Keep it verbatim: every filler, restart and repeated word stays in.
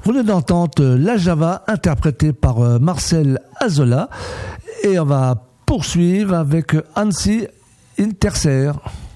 Vous venez d'entendre La Java, interprétée par Marcel Azola. Et on va poursuivre avec Hansi Interser.